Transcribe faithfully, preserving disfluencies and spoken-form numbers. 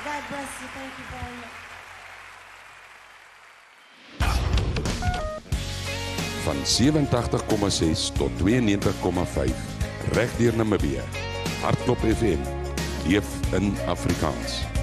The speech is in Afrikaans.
God bless you. Thank you very much. Van sewentig komma ses tot tweeënnegentig komma vyf reg deur Namibië. Hardklop F M, leef in Afrikaans.